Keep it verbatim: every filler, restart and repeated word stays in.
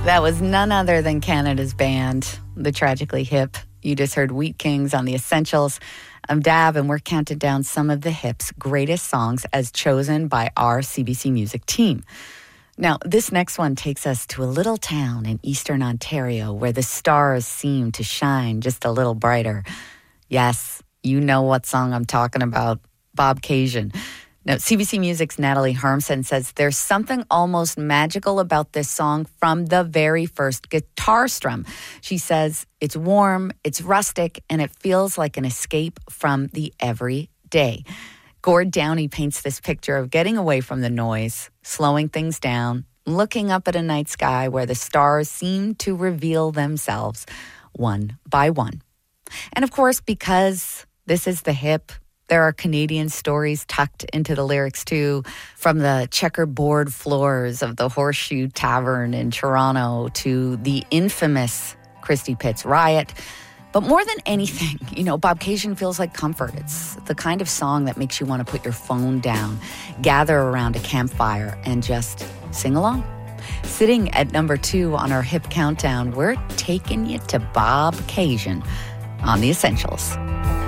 That was none other than Canada's band, the Tragically Hip. You just heard Wheat Kings on The Essentials. I'm Dab, and we're counting down some of the Hip's greatest songs as chosen by our C B C Music team. Now, this next one takes us to a little town in eastern Ontario where the stars seem to shine just a little brighter. Yes, you know what song I'm talking about, Bobcaygeon. Now, C B C Music's Natalie Harmson says there's something almost magical about this song from the very first guitar strum. She says it's warm, it's rustic, and it feels like an escape from the everyday. Gord Downie paints this picture of getting away from the noise, slowing things down, looking up at a night sky where the stars seem to reveal themselves one by one. And of course, because this is the Hip, there are Canadian stories tucked into the lyrics too, from the checkerboard floors of the Horseshoe Tavern in Toronto to the infamous Christy Pitts riot. But more than anything, you know, Bobcaygeon feels like comfort. It's the kind of song that makes you want to put your phone down, gather around a campfire, and just sing along. Sitting at number two on our Hip Countdown, we're taking you to Bobcaygeon on The Essentials.